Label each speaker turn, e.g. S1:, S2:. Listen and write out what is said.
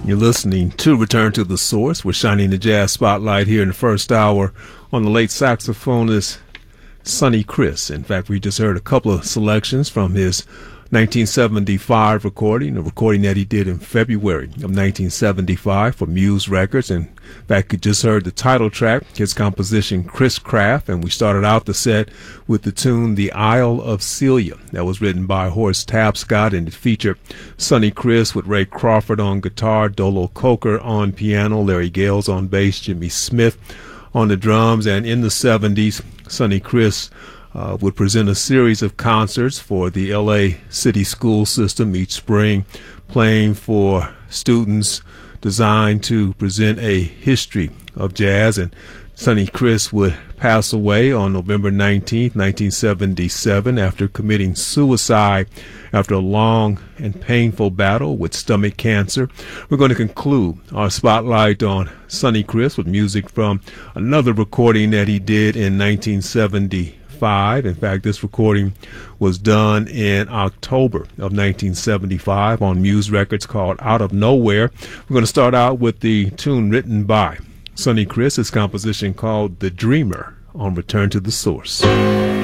S1: You're listening to Return to the Source. We're shining the jazz spotlight here in the first hour on the late saxophonist Sonny Criss. In fact, we just heard a couple of selections from his 1975 recording, a recording that he did in February of 1975 for Muse Records. And in fact, you just heard the title track, his composition Chris Craft, and we started out the set with the tune The Isle of Celia. That was written by Horace Tapscott, and it featured Sonny Criss with Ray Crawford on guitar, Dolo Coker on piano, Larry Gales on bass, Jimmy Smith on the drums. And in the 70s, Sonny Criss would present a series of concerts for the LA City School System each spring, playing for students designed to present a history of jazz. And Sonny Criss would pass away on November 19, 1977, after committing suicide after a long and painful battle with stomach cancer. We're going to conclude our spotlight on Sonny Criss with music from another recording that he did in 1975. In fact, this recording was done in October of 1975 on Muse Records called Out of Nowhere. We're going to start out with the tune written by Sonny Criss, his composition called The Dreamer, on Return to the Source.